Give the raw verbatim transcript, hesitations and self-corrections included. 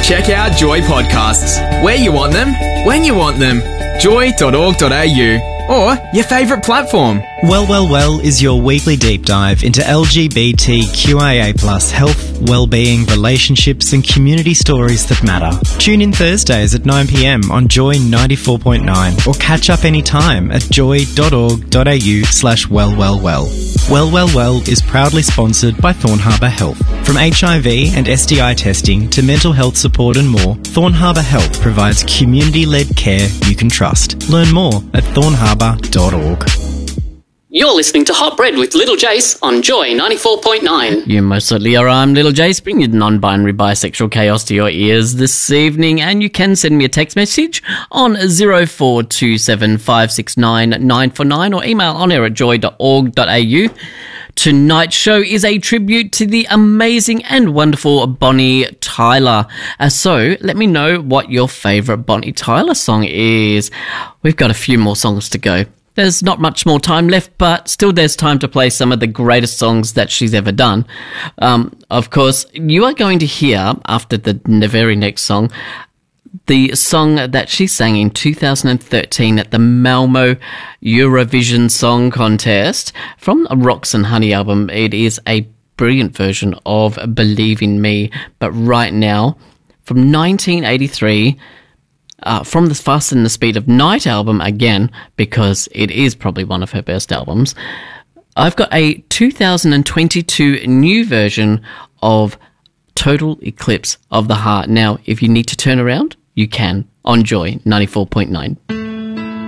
Check out Joy Podcasts, where you want them, when you want them. joy dot org dot a u or your favourite platform. Well, Well, Well is your weekly deep dive into L G B T Q I A plus health, well-being, relationships and community stories that matter. Tune in Thursdays at nine p m on Joy ninety-four point nine or catch up anytime at joy dot org dot a u slash well well well. Well, Well, Well is proudly sponsored by Thorn Harbour Health. From H I V and S T I testing to mental health support and more, Thorn Harbour Health provides community-led care you can trust. Learn more at thorn harbour dot org. You're listening to Hot Bread with Little Jace on Joy ninety-four point nine. You most certainly are. I'm Little Jace, bringing non-binary bisexual chaos to your ears this evening, and you can send me a text message on zero four two seven five six nine nine four nine or email on air at joy dot org dot a u. Tonight's show is a tribute to the amazing and wonderful Bonnie Tyler. Uh, so let me know what your favourite Bonnie Tyler song is. We've got a few more songs to go. There's not much more time left, but still there's time to play some of the greatest songs that she's ever done. Um, of course, you are going to hear, after the, the very next song, the song that she sang in two thousand thirteen at the Malmo Eurovision Song Contest from the Rocks and Honey album. It is a brilliant version of Believe in Me. But right now, from nineteen eighty-three... Uh, from the Fast and the Speed of Night album, again, because it is probably one of her best albums, I've got a two thousand twenty-two new version of Total Eclipse of the Heart. Now, if you need to turn around, you can on Joy ninety-four point nine.